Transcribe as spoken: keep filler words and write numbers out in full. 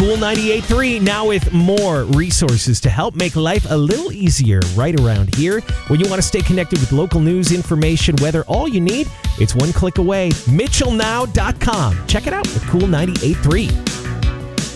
Cool ninety-eight point three now with more resources to help make life a little easier right around here. When you want to stay connected with local news, information, weather, all you need, it's one click away. Mitchell Now dot com. Check it out with Cool ninety-eight point three.